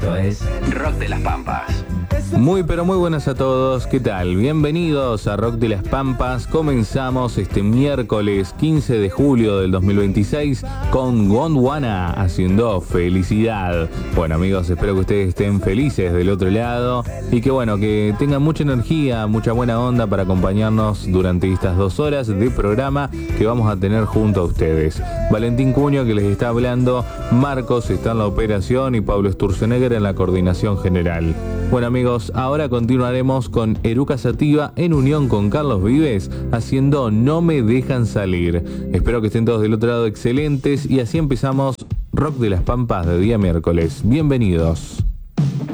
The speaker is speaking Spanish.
Esto es Rock de las Pampas. Muy pero muy buenas a todos, ¿qué tal? Bienvenidos a Rock de las Pampas. Comenzamos este miércoles 15 de julio del 2026 con Gondwana haciendo Felicidad. Bueno amigos, espero que ustedes estén felices del otro lado y que tengan mucha energía, mucha buena onda para acompañarnos durante estas 2 horas de programa que vamos a tener junto a ustedes. Valentín Cuño que les está hablando, Marcos está en la operación y Pablo Sturzenegger en la coordinación general. Bueno amigos, ahora continuaremos con Eruca Sativa en unión con Carlos Vives haciendo No me dejan salir. Espero que estén todos del otro lado excelentes y así empezamos Rock de las Pampas de día miércoles. Bienvenidos.